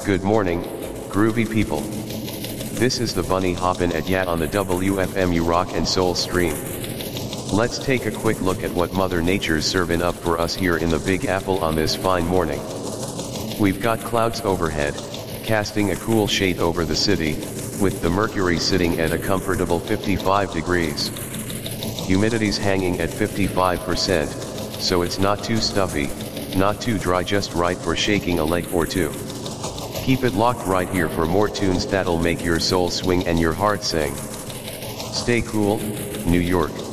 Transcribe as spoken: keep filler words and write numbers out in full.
Good morning, groovy people. This is the Bunny Hoppin' at Ya on the W F M U Rock and Soul stream. Let's take a quick look at what Mother Nature's serving up for us here in the Big Apple on this fine morning. We've got clouds overhead, casting a cool shade over the city, with the mercury sitting at a comfortable fifty-five degrees. Humidity's hanging at fifty-five percent, so it's not too stuffy, not too dry, just right for shaking a leg or two. Keep it locked right here for more tunes that'll make your soul swing and your heart sing. Stay cool, New York.